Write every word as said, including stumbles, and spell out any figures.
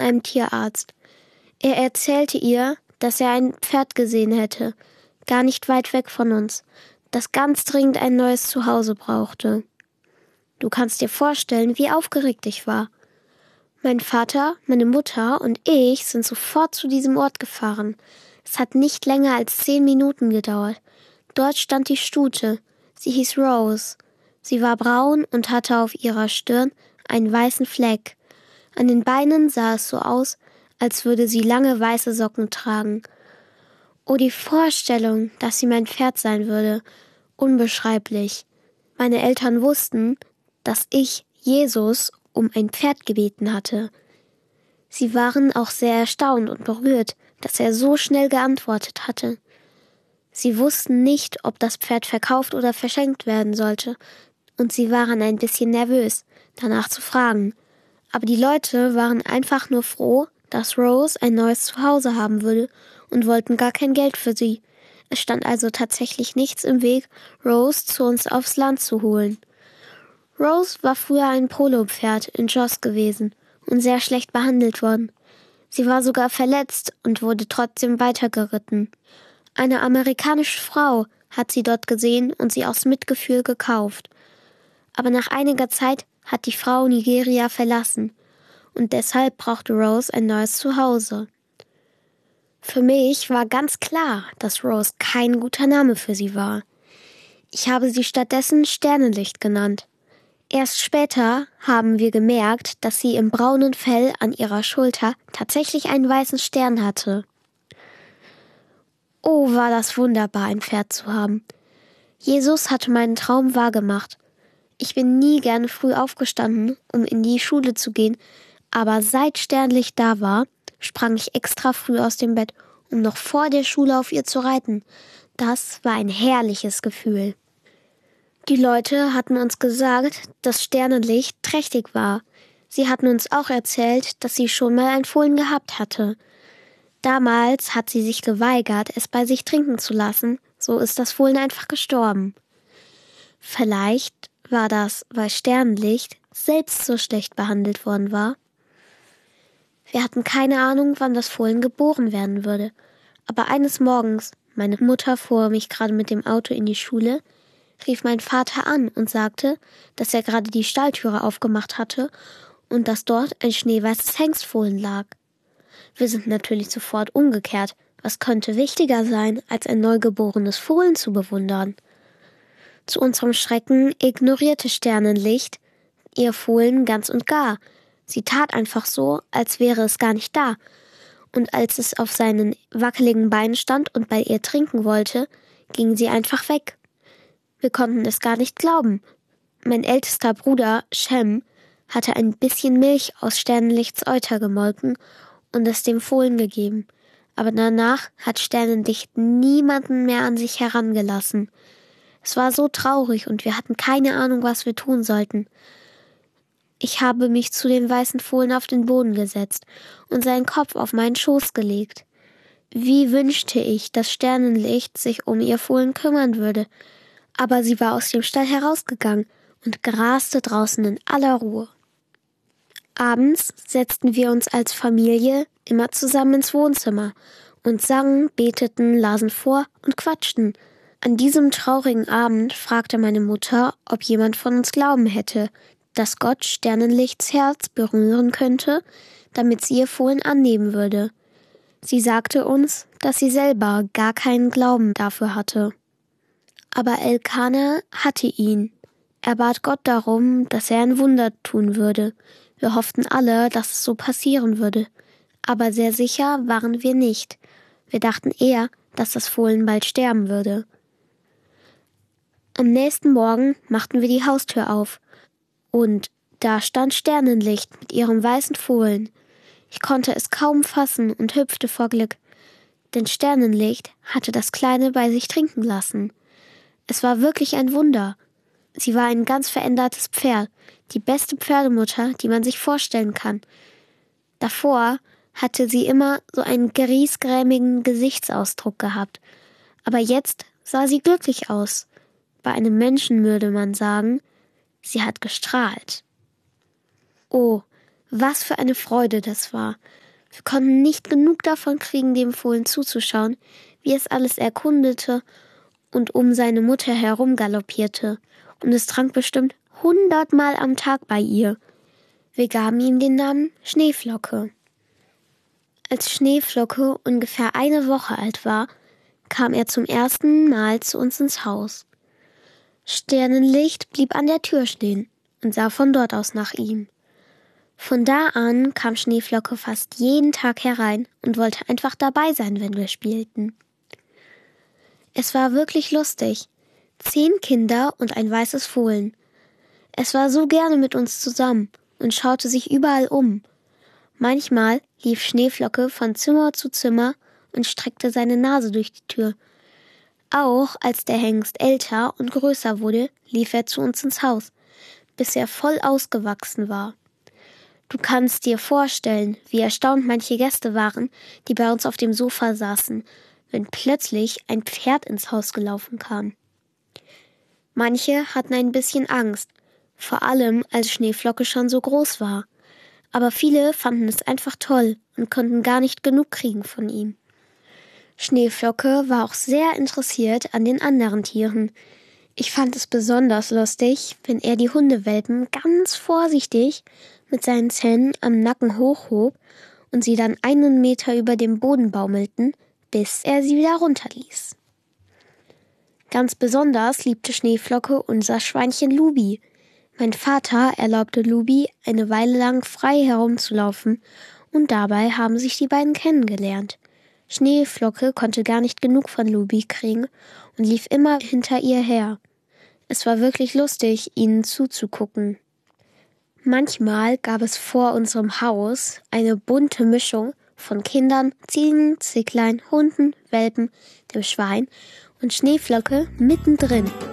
einem Tierarzt. Er erzählte ihr, dass er ein Pferd gesehen hätte, gar nicht weit weg von uns, das ganz dringend ein neues Zuhause brauchte. Du kannst dir vorstellen, wie aufgeregt ich war. Mein Vater, meine Mutter und ich sind sofort zu diesem Ort gefahren. Es hat nicht länger als zehn Minuten gedauert. Dort stand die Stute. Sie hieß Rose. Sie war braun und hatte auf ihrer Stirn einen weißen Fleck. An den Beinen sah es so aus, als würde sie lange weiße Socken tragen. Oh, die Vorstellung, dass sie mein Pferd sein würde. Unbeschreiblich. Meine Eltern wussten, dass ich Jesus um ein Pferd gebeten hatte. Sie waren auch sehr erstaunt und berührt, dass er so schnell geantwortet hatte. Sie wussten nicht, ob das Pferd verkauft oder verschenkt werden sollte, und sie waren ein bisschen nervös, danach zu fragen. Aber die Leute waren einfach nur froh, dass Rose ein neues Zuhause haben würde und wollten gar kein Geld für sie. Es stand also tatsächlich nichts im Weg, Rose zu uns aufs Land zu holen. Rose war früher ein Polopferd in Jos gewesen und sehr schlecht behandelt worden. Sie war sogar verletzt und wurde trotzdem weitergeritten. Eine amerikanische Frau hat sie dort gesehen und sie aus Mitgefühl gekauft. Aber nach einiger Zeit hat die Frau Nigeria verlassen und deshalb brauchte Rose ein neues Zuhause. Für mich war ganz klar, dass Rose kein guter Name für sie war. Ich habe sie stattdessen Sternenlicht genannt. Erst später haben wir gemerkt, dass sie im braunen Fell an ihrer Schulter tatsächlich einen weißen Stern hatte. Oh, war das wunderbar, ein Pferd zu haben. Jesus hatte meinen Traum wahrgemacht. Ich bin nie gerne früh aufgestanden, um in die Schule zu gehen, aber seit Sternlicht da war, sprang ich extra früh aus dem Bett, um noch vor der Schule auf ihr zu reiten. Das war ein herrliches Gefühl. Die Leute hatten uns gesagt, dass Sternenlicht trächtig war. Sie hatten uns auch erzählt, dass sie schon mal ein Fohlen gehabt hatte. Damals hat sie sich geweigert, es bei sich trinken zu lassen, so ist das Fohlen einfach gestorben. Vielleicht war das, weil Sternenlicht selbst so schlecht behandelt worden war. Wir hatten keine Ahnung, wann das Fohlen geboren werden würde. Aber eines Morgens, meine Mutter fuhr mich gerade mit dem Auto in die Schule, rief mein Vater an und sagte, dass er gerade die Stalltüre aufgemacht hatte und dass dort ein schneeweißes Hengstfohlen lag. Wir sind natürlich sofort umgekehrt. Was könnte wichtiger sein, als ein neugeborenes Fohlen zu bewundern? Zu unserem Schrecken ignorierte Sternenlicht ihr Fohlen ganz und gar. Sie tat einfach so, als wäre es gar nicht da. Und als es auf seinen wackeligen Beinen stand und bei ihr trinken wollte, ging sie einfach weg. Wir konnten es gar nicht glauben. Mein ältester Bruder, Shem, hatte ein bisschen Milch aus Sternenlichts Euter gemolken und es dem Fohlen gegeben. Aber danach hat Sternenlicht niemanden mehr an sich herangelassen. Es war so traurig und wir hatten keine Ahnung, was wir tun sollten. Ich habe mich zu dem weißen Fohlen auf den Boden gesetzt und seinen Kopf auf meinen Schoß gelegt. Wie wünschte ich, dass Sternenlicht sich um ihr Fohlen kümmern würde. Aber sie war aus dem Stall herausgegangen und graste draußen in aller Ruhe. Abends setzten wir uns als Familie immer zusammen ins Wohnzimmer und sangen, beteten, lasen vor und quatschten. An diesem traurigen Abend fragte meine Mutter, ob jemand von uns Glauben hätte, dass Gott Sternenlichts Herz berühren könnte, damit sie ihr Fohlen annehmen würde. Sie sagte uns, dass sie selber gar keinen Glauben dafür hatte. Aber Elkanah hatte ihn. Er bat Gott darum, dass er ein Wunder tun würde. Wir hofften alle, dass es so passieren würde. Aber sehr sicher waren wir nicht. Wir dachten eher, dass das Fohlen bald sterben würde. Am nächsten Morgen machten wir die Haustür auf. Und da stand Sternenlicht mit ihrem weißen Fohlen. Ich konnte es kaum fassen und hüpfte vor Glück. Denn Sternenlicht hatte das Kleine bei sich trinken lassen. Es war wirklich ein Wunder. Sie war ein ganz verändertes Pferd, die beste Pferdemutter, die man sich vorstellen kann. Davor hatte sie immer so einen griesgrämigen Gesichtsausdruck gehabt. Aber jetzt sah sie glücklich aus. Bei einem Menschen würde man sagen, sie hat gestrahlt. Oh, Was für eine Freude das war. Wir konnten nicht genug davon kriegen, dem Fohlen zuzuschauen, wie es alles erkundete und um seine Mutter herumgaloppierte. Und es trank bestimmt hundertmal am Tag bei ihr. Wir gaben ihm den Namen Schneeflocke. Als Schneeflocke ungefähr eine Woche alt war, kam er zum ersten Mal zu uns ins Haus. Sternenlicht blieb an der Tür stehen und sah von dort aus nach ihm. Von da an kam Schneeflocke fast jeden Tag herein und wollte einfach dabei sein, wenn wir spielten. Es war wirklich lustig. Zehn Kinder und ein weißes Fohlen. Es war so gerne mit uns zusammen und schaute sich überall um. Manchmal lief Schneeflocke von Zimmer zu Zimmer und streckte seine Nase durch die Tür. Auch als der Hengst älter und größer wurde, lief er zu uns ins Haus, bis er voll ausgewachsen war. Du kannst dir vorstellen, wie erstaunt manche Gäste waren, die bei uns auf dem Sofa saßen, wenn plötzlich ein Pferd ins Haus gelaufen kam. Manche hatten ein bisschen Angst, vor allem als Schneeflocke schon so groß war. Aber viele fanden es einfach toll und konnten gar nicht genug kriegen von ihm. Schneeflocke war auch sehr interessiert an den anderen Tieren. Ich fand es besonders lustig, wenn er die Hundewelpen ganz vorsichtig mit seinen Zähnen am Nacken hochhob und sie dann einen Meter über dem Boden baumelten, bis er sie wieder runterließ. Ganz besonders liebte Schneeflocke unser Schweinchen Lubi. Mein Vater erlaubte Lubi, eine Weile lang frei herumzulaufen, und dabei haben sich die beiden kennengelernt. Schneeflocke konnte gar nicht genug von Lubi kriegen und lief immer hinter ihr her. Es war wirklich lustig, ihnen zuzugucken. Manchmal gab es vor unserem Haus eine bunte Mischung von Kindern, Ziegen, Zicklein, Hunden, Welpen, dem Schwein und Schneeflocke mittendrin.